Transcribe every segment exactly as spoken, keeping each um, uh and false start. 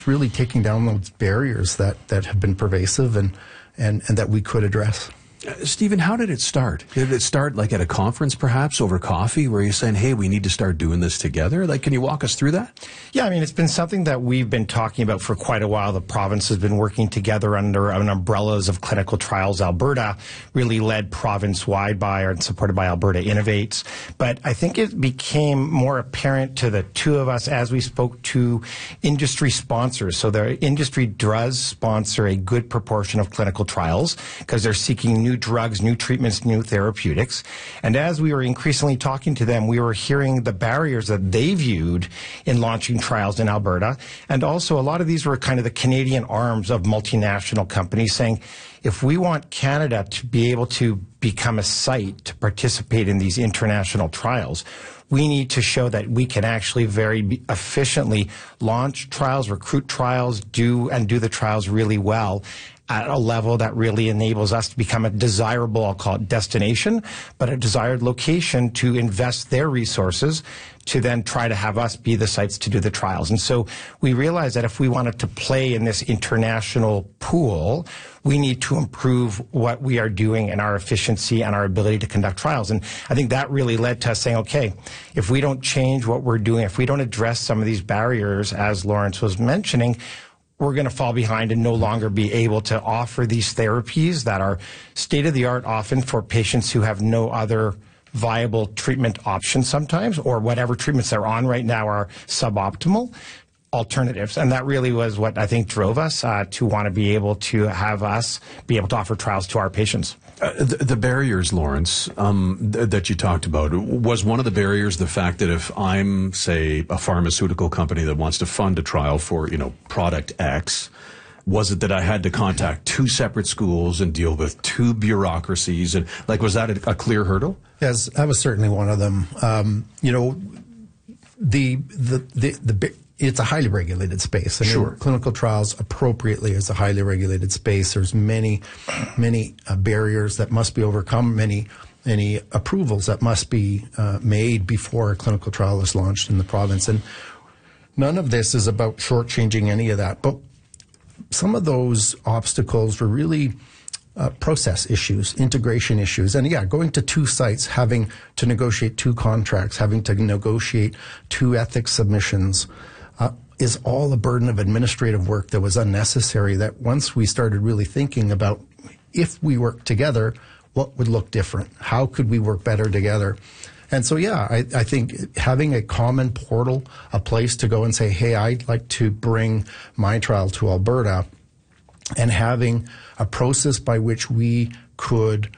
really taking down those barriers that, that have been pervasive and, and, and that we could address. Uh, Stephen, how did it start? Did it start like at a conference, perhaps, over coffee, where you're saying, hey, we need to start doing this together? Like, can you walk us through that? Yeah, I mean, it's been something that we've been talking about for quite a while. The province has been working together under an umbrellas of Clinical Trials Alberta, really led province-wide by and supported by Alberta Innovates. But I think it became more apparent to the two of us as we spoke to industry sponsors. So the industry does sponsor a good proportion of clinical trials because they're seeking new New drugs, new treatments, new therapeutics. And as we were increasingly talking to them, we were hearing the barriers that they viewed in launching trials in Alberta. And also a lot of these were kind of the Canadian arms of multinational companies saying, if we want Canada to be able to become a site to participate in these international trials, we need to show that we can actually very efficiently launch trials, recruit trials, do and do the trials really well at a level that really enables us to become a desirable, I'll call it destination, but a desired location to invest their resources to then try to have us be the sites to do the trials. And so we realized that if we wanted to play in this international pool, we need to improve what we are doing and our efficiency and our ability to conduct trials. And I think that really led to us saying, okay, if we don't change what we're doing, if we don't address some of these barriers, as Lawrence was mentioning, we're going to fall behind and no longer be able to offer these therapies that are state-of-the-art often for patients who have no other viable treatment options sometimes, or whatever treatments they're on right now are suboptimal alternatives. And that really was what I think drove us uh, to want to be able to have us be able to offer trials to our patients. Uh, the, the barriers, Lawrence, um, th- that you talked about, was one of the barriers the fact that if I'm, say, a pharmaceutical company that wants to fund a trial for, you know, product X, was it that I had to contact two separate schools and deal with two bureaucracies? And, like, was that a, a clear hurdle? Yes, that was certainly one of them. Um, you know, the, the, the, the, it's a highly regulated space. I mean, sure. Clinical trials appropriately is a highly regulated space. There's many, many uh, barriers that must be overcome, many, many approvals that must be uh, made before a clinical trial is launched in the province. And none of this is about shortchanging any of that. But some of those obstacles were really uh, process issues, integration issues. And yeah, going to two sites, having to negotiate two contracts, having to negotiate two ethics submissions, uh, is all a burden of administrative work that was unnecessary, that once we started really thinking about if we work together, what would look different? How could we work better together? And so, yeah, I, I think having a common portal, a place to go and say, hey, I'd like to bring my trial to Alberta, and having a process by which we could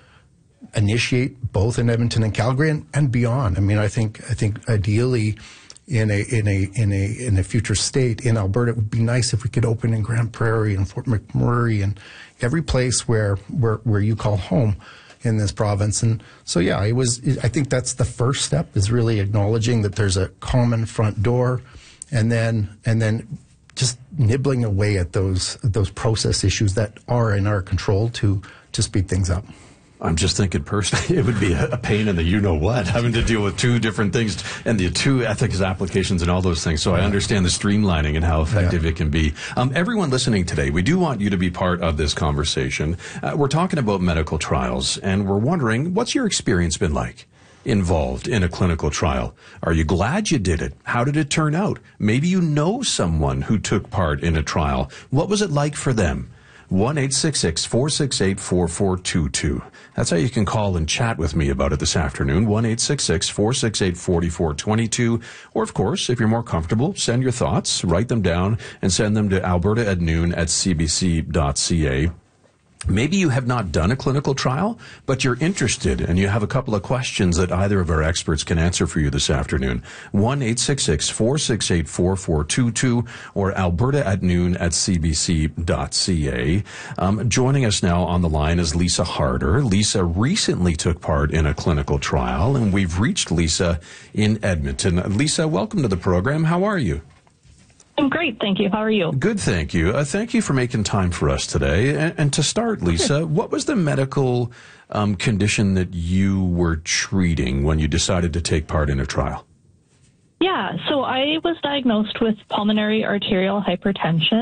initiate both in Edmonton and Calgary and, and beyond. I mean, I think I think ideally in a in a in a in a future state in Alberta, it would be nice if we could open in Grand Prairie and Fort McMurray and every place where where where you call home in this province. And so, yeah, it was, I think that's the first step, is really acknowledging that there's a common front door, and then, and then just nibbling away at those, those process issues that are in our control to, to speed things up. I'm just thinking personally, it would be a pain in the you-know-what, having to deal with two different things and the two ethics applications and all those things. So I understand the streamlining and how effective yeah. it can be. Um, everyone listening today, we do want you to be part of this conversation. Uh, we're talking about medical trials, and we're wondering, what's your experience been like involved in a clinical trial? Are you glad you did it? How did it turn out? Maybe you know someone who took part in a trial. What was it like for them? one eight six six, four six eight, four four two two. That's how you can call and chat with me about it this afternoon, one eight six six, four six eight, four four two two. Or, of course, if you're more comfortable, send your thoughts, write them down, and send them to alberta at noon at c b c dot c a. Maybe you have not done a clinical trial, but you're interested and you have a couple of questions that either of our experts can answer for you this afternoon. one eight six six, four six eight, four four two two or alberta at noon at c b c dot c a. Um, joining us now on the line is Lisa Harder. Lisa recently took part in a clinical trial, and we've reached Lisa in Edmonton. Lisa, welcome to the program. How are you? I'm great, thank you. How are you? Good, thank you. Uh, thank you for making time for us today. And, and to start, Lisa, what was the medical um, condition that you were treating when you decided to take part in a trial? Yeah, so I was diagnosed with pulmonary arterial hypertension.